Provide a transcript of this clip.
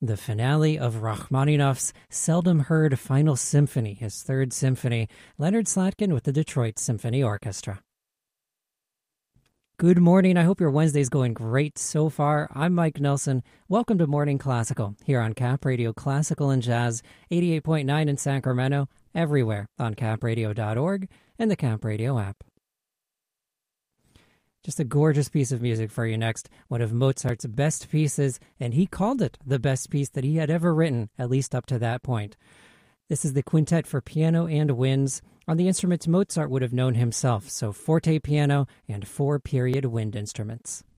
the finale of Rachmaninoff's seldom heard Final Symphony, his third symphony, Leonard Slatkin with the Detroit Symphony Orchestra. Good morning. I hope your Wednesday's going great so far. I'm Mike Nelson. Welcome to Morning Classical here on Cap Radio Classical and Jazz, 88.9 in Sacramento, everywhere on capradio.org and the Cap Radio app. Just a gorgeous piece of music for you next, one of Mozart's best pieces, and he called it the best piece that he had ever written, at least up to that point. This is the Quintet for Piano and Winds. On the instruments Mozart would have known himself, so forte piano and 4 period wind instruments.